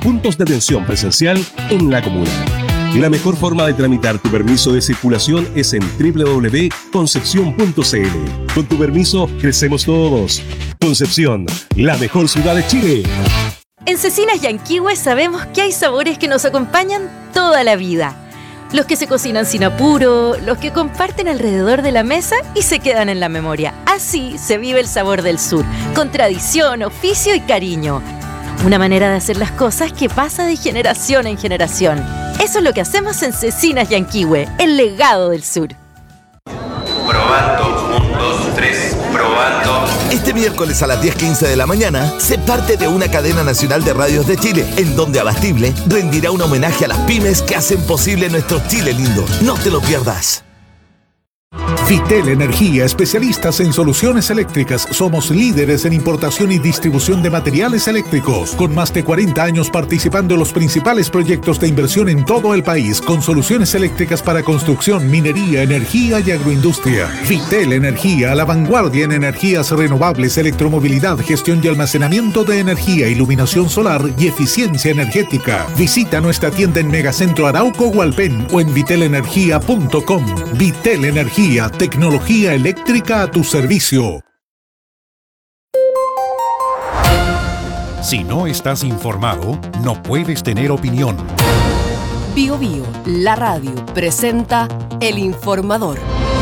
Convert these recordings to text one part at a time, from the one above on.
puntos de atención presencial en la comuna. La mejor forma de tramitar tu permiso de circulación es en www.concepcion.cl. Con tu permiso, crecemos todos. Concepción, la mejor ciudad de Chile. En Cecinas Yanquihue sabemos que hay sabores que nos acompañan toda la vida. Los que se cocinan sin apuro, los que comparten alrededor de la mesa y se quedan en la memoria. Así se vive el sabor del sur, con tradición, oficio y cariño. Una manera de hacer las cosas que pasa de generación en generación. Eso es lo que hacemos en Cecinas Yanquihue, el legado del sur. Probando, 1, 2, 3, probando. Este miércoles a las 10:15 de la mañana, sé parte de una cadena nacional de radios de Chile, en donde Abastible rendirá un homenaje a las pymes que hacen posible nuestro Chile lindo. No te lo pierdas. Vitel Energía, especialistas en soluciones eléctricas. Somos líderes en importación y distribución de materiales eléctricos, con más de 40 años participando en los principales proyectos de inversión en todo el país, con soluciones eléctricas para construcción, minería, energía y agroindustria. Vitel Energía, a la vanguardia en energías renovables, electromovilidad, gestión y almacenamiento de energía, iluminación solar y eficiencia energética. Visita nuestra tienda en Megacentro Arauco Hualpén o en vitelenergia.com. Vitel Energía, tecnología eléctrica a tu servicio. Si no estás informado, no puedes tener opinión. Bio Bio, la radio, presenta El Informador.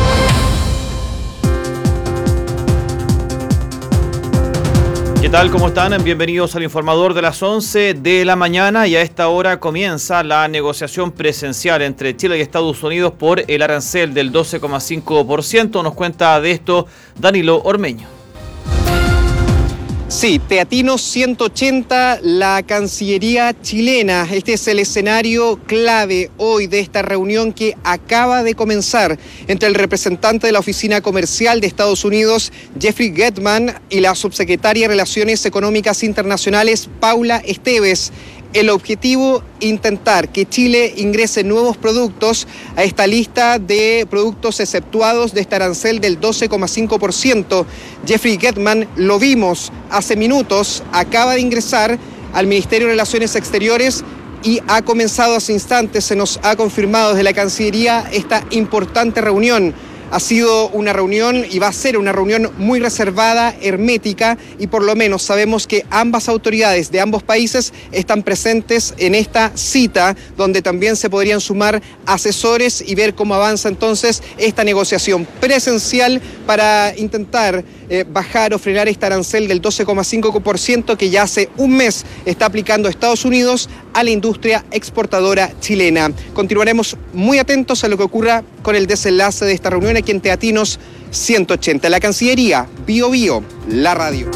¿Qué tal? ¿Cómo están? Bienvenidos al Informador de las 11 de la mañana y a esta hora comienza la negociación presencial entre Chile y Estados Unidos por el arancel del 12,5%. Nos cuenta de esto Danilo Ormeño. Sí, Teatino 180, la Cancillería chilena. Este es el escenario clave hoy de esta reunión que acaba de comenzar entre el representante de la Oficina Comercial de Estados Unidos, Jeffrey Gettman, y la subsecretaria de Relaciones Económicas Internacionales, Paula Esteves. El objetivo, intentar que Chile ingrese nuevos productos a esta lista de productos exceptuados de este arancel del 12,5%. Jeffrey Gettman, lo vimos hace minutos, acaba de ingresar al Ministerio de Relaciones Exteriores y ha comenzado hace instantes, se nos ha confirmado desde la Cancillería esta importante reunión. Ha sido una reunión y va a ser una reunión muy reservada, hermética, y por lo menos sabemos que ambas autoridades de ambos países están presentes en esta cita, donde también se podrían sumar asesores y ver cómo avanza entonces esta negociación presencial para intentar bajar o frenar este arancel del 12,5% que ya hace un mes está aplicando Estados Unidos a la industria exportadora chilena. Continuaremos muy atentos a lo que ocurra con el desenlace de esta reunión aquí en Teatinos 180. La Cancillería, Bio Bio, la radio.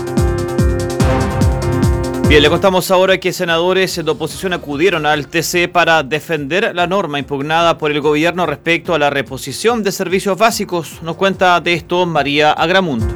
Bien, le contamos ahora que senadores de oposición acudieron al TC para defender la norma impugnada por el gobierno respecto a la reposición de servicios básicos. Nos cuenta de esto María Agramunt.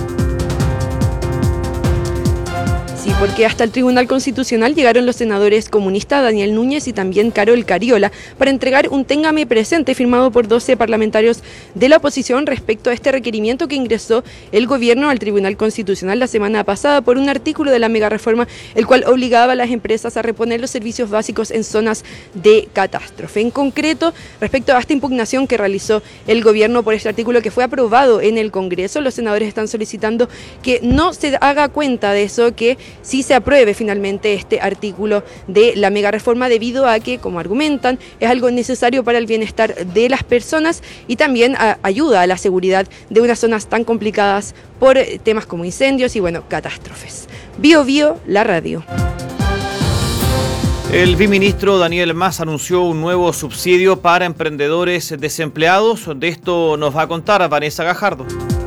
Sí, porque hasta el Tribunal Constitucional llegaron los senadores comunistas Daniel Núñez y también Carol Cariola para entregar un téngame presente firmado por 12 parlamentarios de la oposición respecto a este requerimiento que ingresó el gobierno al Tribunal Constitucional la semana pasada por un artículo de la megareforma, el cual obligaba a las empresas a reponer los servicios básicos en zonas de catástrofe. En concreto, respecto a esta impugnación que realizó el gobierno por este artículo que fue aprobado en el Congreso, los senadores están solicitando que no se haga cuenta de eso, que sí se apruebe finalmente este artículo de la megareforma, debido a que, como argumentan, es algo necesario para el bienestar de las personas y también ayuda a la seguridad de unas zonas tan complicadas por temas como incendios y, bueno, catástrofes. Bio Bio, la radio. El viceministro Daniel Mas anunció un nuevo subsidio para emprendedores desempleados. De esto nos va a contar Vanessa Gajardo.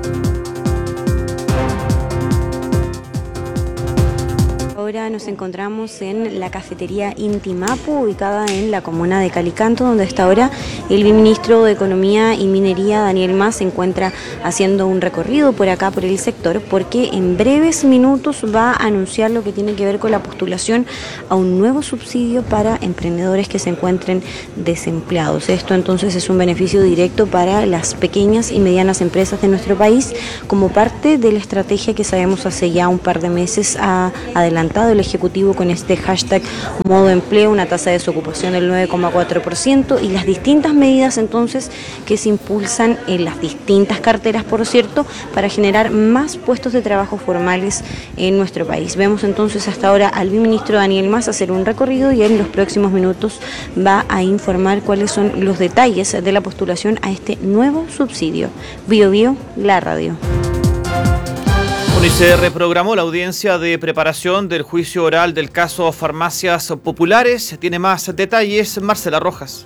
Ahora nos encontramos en la cafetería Intimapu, ubicada en la comuna de Calicanto, donde hasta ahora el viceministro de Economía y Minería, Daniel Mas, se encuentra haciendo un recorrido por acá, por el sector, porque en breves minutos va a anunciar lo que tiene que ver con la postulación a un nuevo subsidio para emprendedores que se encuentren desempleados. Esto entonces es un beneficio directo para las pequeñas y medianas empresas de nuestro país, como parte de la estrategia que sabemos hace ya un par de meses ha adelantado lanzado el Ejecutivo con este hashtag modo empleo, una tasa de desocupación del 9,4% y las distintas medidas entonces que se impulsan en las distintas carteras, por cierto, para generar más puestos de trabajo formales en nuestro país. Vemos entonces hasta ahora al viceministro Daniel Mas hacer un recorrido y en los próximos minutos va a informar cuáles son los detalles de la postulación a este nuevo subsidio. Bio Bio, la radio. Bueno, y se reprogramó la audiencia de preparación del juicio oral del caso Farmacias Populares. Tiene más detalles Marcela Rojas.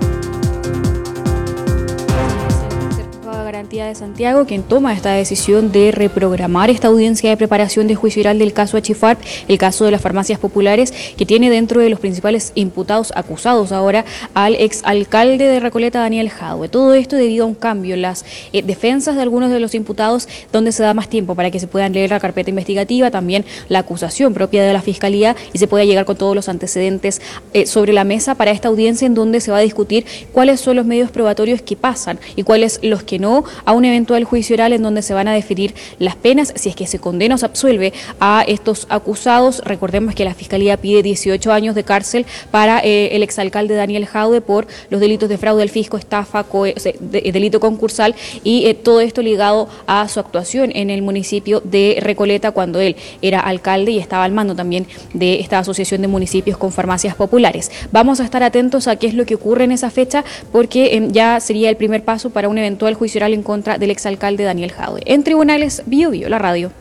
Garantía de Santiago, quien toma esta decisión de reprogramar esta audiencia de preparación de juicio oral del caso Achifarp, el caso de las farmacias populares, que tiene dentro de los principales imputados acusados ahora al exalcalde de Recoleta, Daniel Jadwe. Todo esto debido a un cambio en las defensas de algunos de los imputados, donde se da más tiempo para que se puedan leer la carpeta investigativa, también la acusación propia de la Fiscalía, y se pueda llegar con todos los antecedentes sobre la mesa para esta audiencia, en donde se va a discutir cuáles son los medios probatorios que pasan y cuáles los que no, a un eventual juicio oral en donde se van a definir las penas, si es que se condena o se absuelve a estos acusados. Recordemos que la Fiscalía pide 18 años de cárcel para el exalcalde Daniel Jadwe por los delitos de fraude al fisco, estafa, delito concursal y todo esto ligado a su actuación en el municipio de Recoleta cuando él era alcalde y estaba al mando también de esta asociación de municipios con farmacias populares. Vamos a estar atentos a qué es lo que ocurre en esa fecha, porque ya sería el primer paso para un eventual juicio oral en contra del exalcalde Daniel Jadwe. En tribunales, Bio Bio, la radio.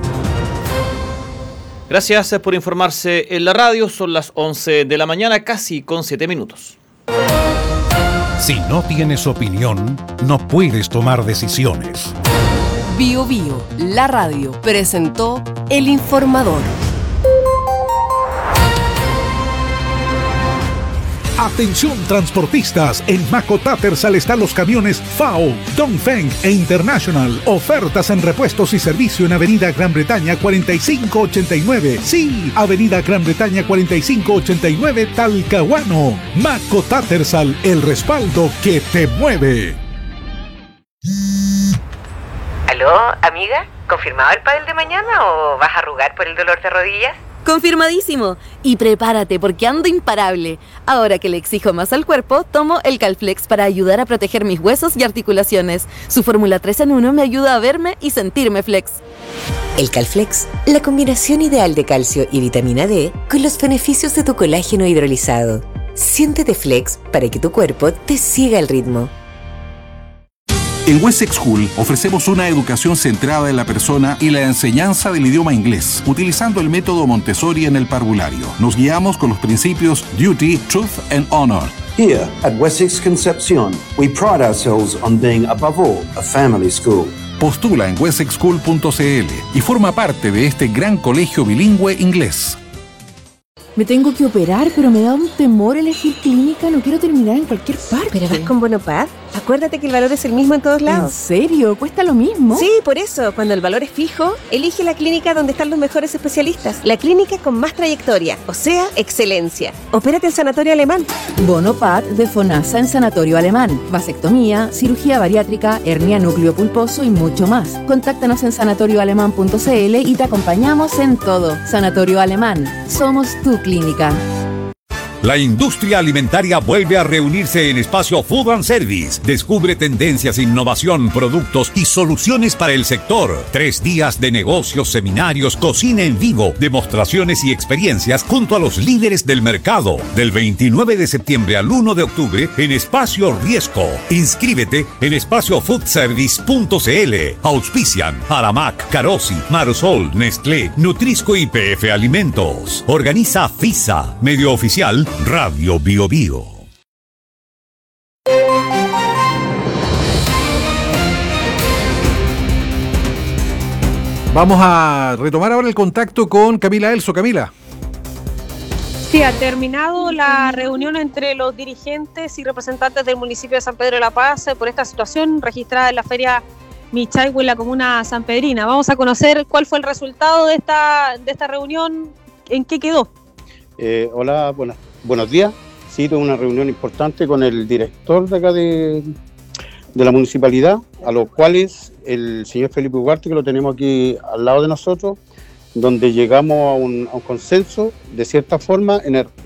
Gracias por informarse en la radio. Son las 11 de la mañana, casi con 7 minutos. Si no tienes opinión, no puedes tomar decisiones. Bio Bio, la radio, presentó El Informador. Atención transportistas, en Maco Tattersall están los camiones FAO, Dongfeng e International. Ofertas en repuestos y servicio en Avenida Gran Bretaña 4589. Sí, Avenida Gran Bretaña 4589, Talcahuano. Maco Tattersall, el respaldo que te mueve. ¿Aló, amiga? ¿Confirmado el pádel de mañana o vas a arrugar por el dolor de rodillas? Confirmadísimo. Y prepárate porque ando imparable. Ahora que le exijo más al cuerpo, tomo el Calflex para ayudar a proteger mis huesos y articulaciones. Su fórmula 3 en 1 me ayuda a verme y sentirme flex. El Calflex, la combinación ideal de calcio y vitamina D con los beneficios de tu colágeno hidrolizado. Siéntete flex para que tu cuerpo te siga el ritmo. En Wessex School ofrecemos una educación centrada en la persona y la enseñanza del idioma inglés, utilizando el método Montessori en el parvulario. Nos guiamos con los principios Duty, Truth and Honor. Here at Wessex Concepción, we pride ourselves on being above all a family school. Postula en wessexschool.cl y forma parte de este gran colegio bilingüe inglés. Me tengo que operar, pero me da un temor elegir clínica. No quiero terminar en cualquier parte. ¿Pero vas con Bonopad? Acuérdate que el valor es el mismo en todos lados. ¿En serio? ¿Cuesta lo mismo? Sí, por eso. Cuando el valor es fijo, elige la clínica donde están los mejores especialistas. La clínica con más trayectoria, o sea, excelencia. Opérate en Sanatorio Alemán. Bonopad de FONASA en Sanatorio Alemán. Vasectomía, cirugía bariátrica, hernia núcleo pulposo y mucho más. Contáctanos en sanatorioalemán.cl y te acompañamos en todo. Sanatorio Alemán. Somos tu clínica. La industria alimentaria vuelve a reunirse en Espacio Food and Service. Descubre tendencias, innovación, productos y soluciones para el sector. 3 días de negocios, seminarios, cocina en vivo, demostraciones y experiencias junto a los líderes del mercado. Del 29 de septiembre al 1 de octubre en Espacio Riesco. Inscríbete en espaciofoodservice.cl. Auspician Aramac, Carosi, Marosol, Nestlé, Nutrisco y PF Alimentos. Organiza FISA, medio oficial Radio Bio Bio. Vamos a retomar ahora el contacto con Camila Elso. Camila. Sí, ha terminado la reunión entre los dirigentes y representantes del municipio de San Pedro de la Paz por esta situación registrada en la feria Michaihue en la comuna sanpedrina. Vamos a conocer cuál fue el resultado de esta reunión, en qué quedó. Hola, buenos días. Sí, tuve una reunión importante con el director de acá de la municipalidad, a los cuales el señor Felipe Ugarte, que lo tenemos aquí al lado de nosotros, donde llegamos a un consenso, de cierta forma, en